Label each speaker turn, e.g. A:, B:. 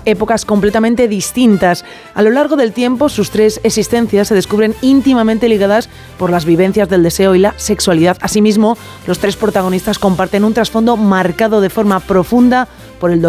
A: épocas completamente distintas. A lo largo del tiempo, sus tres existencias se descubren íntimamente ligadas por las vivencias del deseo y la sexualidad. Asimismo, los tres protagonistas comparten un trasfondo marcado de forma profunda por el dolor